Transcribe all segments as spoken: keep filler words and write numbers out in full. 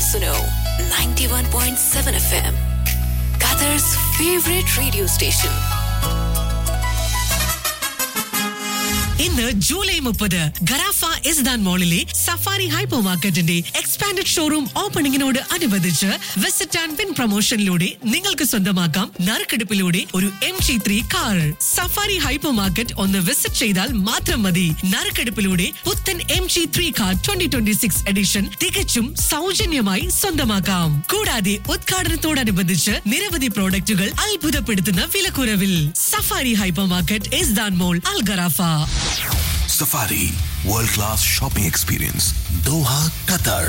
Suno ninety-one point seven F M, Qatar's favorite radio station. ഇന്ന് July മുപ്പത് Gharafa ഇസ്ദാൻ മോളിലെ safari hyper മാർക്കറ്റിന്റെ expanded showroom ഓപ്പണിംഗിനോട് അനുബന്ധിച്ച് visit and win പ്രൊമോഷനിലൂടെ നിങ്ങൾക്ക് സ്വന്തമാക്കാം നറുക്കെടുപ്പിലൂടെ ഒരു M G three car. Safari hyper market ഒന്ന് വിസിറ്റ് ചെയ്താൽ മാത്രം മതി നറുക്കെടുപ്പിലൂടെ പുത്തൻ M G three car twenty twenty six edition തികച്ചും സൗജന്യമായി സ്വന്തമാക്കാം. കൂടാതെ ഉദ്ഘാടനത്തോടനുബന്ധിച്ച് നിരവധി പ്രോഡക്റ്റുകൾ അത്ഭുതപ്പെടുത്തുന്ന വിലക്കുറവിൽ. Safari hyper market ഇസ്ദാൻ mall Al Gharafa. Safari World Class Shopping Experience, Doha, Qatar.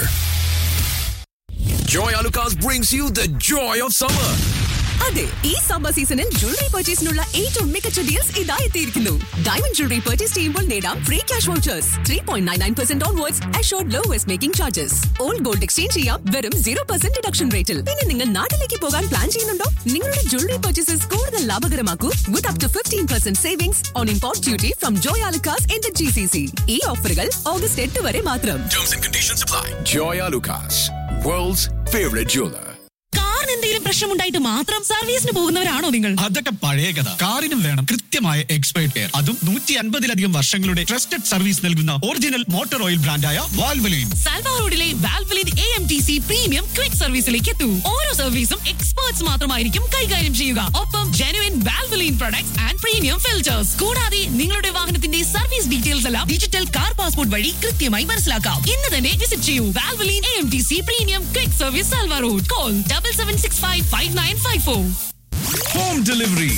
Joy Alucas brings you the joy of summer. അതെ, ഈ സമ്മർ സീസണിൽ ജ്വല്ലറി പർച്ചേസിനുള്ള ഏറ്റവും മികച്ച ഡീൽസ് ഇതായി എത്തിയിരിക്കുന്നു. ഡയമണ്ട് ജ്വല്ലറി പർച്ചേസ് ചെയ്യുമ്പോൾ നേടാം free cash vouchers, three point nine nine percent onwards, assured lowest making charges. Old gold exchange ചെയ്യാം വെറും സീറോ പെർസെന്റ് ഡിഡക്ഷൻ റേറ്റിൽ. പിന്നെ നിങ്ങൾ നാട്ടിലേക്ക് പോകാൻ പ്ലാൻ ചെയ്യുന്നുണ്ടോ? നിങ്ങളുടെ ജ്വല്ലറി പർച്ചേസസ് കൂടുതൽ ലാഭകരമാക്കൂ വിത്ത് up to fifteen percent savings on import duty from Joy Alukkas in the G C C. ഈ ഓഫറുകൾ ഓഗസ്റ്റ് എട്ട് വരെ മാത്രം. Terms and conditions apply. Joy Alucas, world's favorite jeweler. എന്തെങ്കിലും പ്രശ്നമുണ്ടായിട്ട് മാത്രം സർവീസിന് പോകുന്നവരാണോ നിങ്ങൾ? അതൊക്കെ പഴയ കഥ. കാറിനും വേണം കൃത്യമായ എക്സ്പേർട്ട് കെയർ. അതും നൂറ്റി അൻപതിലധികം വർഷങ്ങളുടെ ട്രസ്റ്റഡ് സർവീസ് നൽകുന്ന ഒറിജിനൽ മോട്ടോർ ഓയിൽ ബ്രാൻഡായ വാൽവലിൻ. സാൽവാ റോഡിലെ Valvoline A M T C premium quick സർവീസിലേക്ക് എത്തൂ. ഓരോ സർവീസും എക്സ്പേർട്സ് മാത്രമായിരിക്കും കൈകാര്യം ചെയ്യുക. ഒപ്പം genuine Valvoline products and premium filters. കൂടാതെ നിങ്ങളുടെ വാഹനത്തിന്റെ സർവീസ് ഡീറ്റെയിൽസ് എല്ലാം ഡിജിറ്റൽ കാർ പാസ്പോർട്ട് വഴി കൃത്യമായി മനസ്സിലാക്കാം. ഇന്ന് തന്നെ വിസിറ്റ് ചെയ്യൂ Valvoline A M T C premium quick service സാൽവാ road. Call double seven six five five nine five four. Home delivery.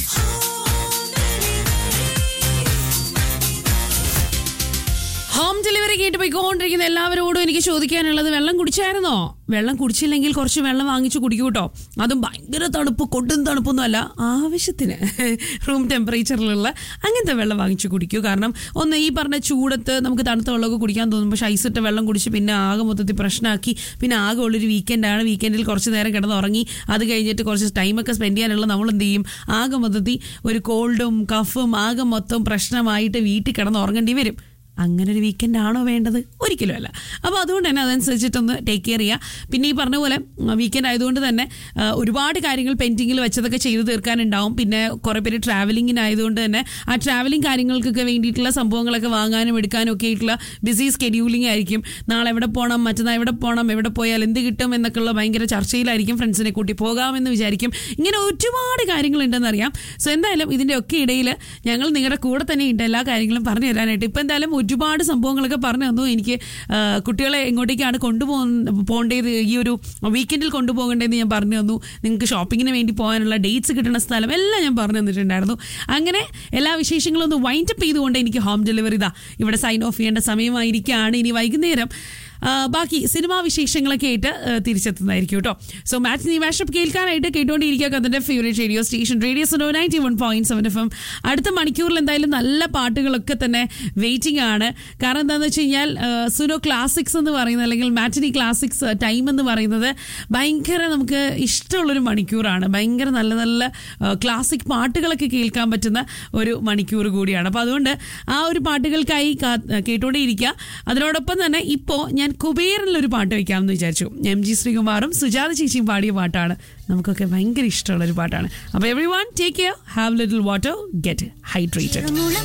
Home delivery കേട്ട് പോയിക്കൊണ്ടിരിക്കുന്ന എല്ലാവരോടും എനിക്ക് ചോദിക്കാനുള്ളത്, വെള്ളം കുടിച്ചായിരുന്നോ? വെള്ളം കുടിച്ചില്ലെങ്കിൽ കുറച്ച് വെള്ളം വാങ്ങിച്ചു കുടിക്കൂ കേട്ടോ. അതും ഭയങ്കര തണുപ്പ്, കൊടും തണുപ്പൊന്നും അല്ല, ആവശ്യത്തിന് റൂം ടെമ്പറേച്ചറിലുള്ള അങ്ങനത്തെ വെള്ളം വാങ്ങിച്ചു കുടിക്കൂ. കാരണം ഒന്ന്, ഈ പറഞ്ഞ ചൂടത്ത് നമുക്ക് തണുത്ത വെള്ളമൊക്കെ കുടിക്കാൻ തോന്നും. പക്ഷേ ഐസിട്ട വെള്ളം കുടിച്ച് പിന്നെ ആകെ മൊത്തത്തിൽ പ്രശ്നമാക്കി. പിന്നെ ആകെ ഉള്ളൊരു വീക്കെൻഡാണ്. വീക്കെൻഡിൽ കുറച്ച് നേരം കിടന്ന് ഉറങ്ങി അത് കഴിഞ്ഞിട്ട് കുറച്ച് ടൈമൊക്കെ സ്പെൻഡ് ചെയ്യാനുള്ള നമ്മൾ എന്ത് ചെയ്യും? ആകെ മൊത്തത്തിൽ ഒരു കോൾഡും കഫും ആകെ മൊത്തം പ്രശ്നമായിട്ട് വീട്ടിൽ കിടന്ന് ഉറങ്ങേണ്ടി വരും. അങ്ങനെ ഒരു വീക്കെൻഡ് ആണോ വേണ്ടത്? ഒരിക്കലും അല്ല. അപ്പോൾ അതുകൊണ്ട് തന്നെ അതനുസരിച്ചിട്ടൊന്ന് ടേക്ക് കെയർ ചെയ്യുക. പിന്നെ ഈ പറഞ്ഞ പോലെ വീക്കെൻഡ് ആയതുകൊണ്ട് തന്നെ ഒരുപാട് കാര്യങ്ങൾ പെൻഡിങ്ങിൽ വെച്ചതൊക്കെ ചെയ്തു തീർക്കാനുണ്ടാവും. പിന്നെ കുറേ പേര് ട്രാവലിങ്ങിനായതുകൊണ്ട് തന്നെ ആ ട്രാവലിംഗ് കാര്യങ്ങൾക്കൊക്കെ വേണ്ടിയിട്ടുള്ള സംഭവങ്ങളൊക്കെ വാങ്ങാനും എടുക്കാനും ഒക്കെ ആയിട്ടുള്ള ബിസി സ്കെഡ്യൂളിംഗ് ആയിരിക്കും. നാളെ എവിടെ പോകണം, മറ്റന്നാൾ എവിടെ പോകണം, എവിടെ പോയാൽ എന്ത് കിട്ടും എന്നൊക്കെയുള്ള ഭയങ്കര ചർച്ചയിലായിരിക്കും. ഫ്രണ്ട്സിനെ കൂട്ടി പോകാമെന്ന് വിചാരിക്കും. ഇങ്ങനെ ഒരുപാട് കാര്യങ്ങളുണ്ടെന്നറിയാം. സോ എന്തായാലും ഇതിൻ്റെ ഒക്കെ ഇടയിൽ ഞങ്ങൾ നിങ്ങളുടെ കൂടെ തന്നെ ഉണ്ട് എല്ലാ കാര്യങ്ങളും പറഞ്ഞു തരാനായിട്ട്. ഇപ്പം എന്തായാലും ഒരുപാട് സംഭവങ്ങളൊക്കെ പറഞ്ഞു തന്നു. എനിക്ക് കുട്ടികളെ എങ്ങോട്ടേക്കാണ് കൊണ്ടുപോകുന്ന പോകേണ്ടത്, ഈ ഒരു വീക്കെൻഡിൽ കൊണ്ടുപോകേണ്ടതെന്ന് ഞാൻ പറഞ്ഞു തന്നു. നിങ്ങൾക്ക് ഷോപ്പിങ്ങിന് വേണ്ടി പോകാനുള്ള ഡേറ്റ്സ് കിട്ടുന്ന സ്ഥലം എല്ലാം ഞാൻ പറഞ്ഞു തന്നിട്ടുണ്ടായിരുന്നു. അങ്ങനെ എല്ലാ വിശേഷങ്ങളും ഒന്ന് വൈൻഡപ്പ് ചെയ്തുകൊണ്ട് എനിക്ക് ഹോം ഡെലിവറി ഇതാ ഇവിടെ സൈൻ ഓഫ് ചെയ്യേണ്ട സമയമായിരിക്കുകയാണ്. ഇനി വൈകുന്നേരം ബാക്കി സിനിമാ വിശേഷങ്ങളൊക്കെ ആയിട്ട് തിരിച്ചെത്തുന്നതായിരിക്കും കേട്ടോ. സോ മാറ്റിനി മാഷപ്പ് കേൾക്കാനായിട്ട് കേട്ടുകൊണ്ടിരിക്കുക അതിൻ്റെ favourite radio station radio Suno ninety one point seven F M. അടുത്ത മണിക്കൂറിൽ എന്തായാലും നല്ല പാട്ടുകളൊക്കെ തന്നെ വെയിറ്റിംഗ് ആണ്. കാരണം എന്താണെന്ന് വെച്ച് കഴിഞ്ഞാൽ സുനോ ക്ലാസിക്സ് എന്ന് പറയുന്നത്, അല്ലെങ്കിൽ മാറ്റിനി ക്ലാസിക്സ് ടൈം എന്ന് പറയുന്നത് ഭയങ്കര നമുക്ക് ഇഷ്ടമുള്ളൊരു മണിക്കൂറാണ്. ഭയങ്കര നല്ല നല്ല ക്ലാസിക് പാട്ടുകളൊക്കെ കേൾക്കാൻ പറ്റുന്ന ഒരു മണിക്കൂർ കൂടിയാണ്. അപ്പോൾ അതുകൊണ്ട് ആ ഒരു പാട്ടുകൾക്കായി കേട്ടുകൊണ്ടേയിരിക്കുക. അതിനോടൊപ്പം തന്നെ ഇപ്പോൾ ഞാൻ കുബേരനിലൊരു പാട്ട് വയ്ക്കാമെന്ന് വിചാരിച്ചു. എം ജി ശ്രീകുമാറും സുജാത ചേച്ചിയും പാടിയ പാട്ടാണ്. നമുക്കൊക്കെ ഭയങ്കര ഇഷ്ടമുള്ളൊരു പാട്ടാണ്. അപ്പോൾ every one take care, have little water, get hydrated.